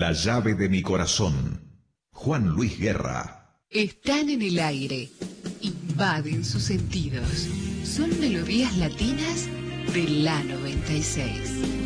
La llave de mi corazón. Juan Luis Guerra. Están en el aire, invaden sus sentidos. Son melodías latinas de la 96.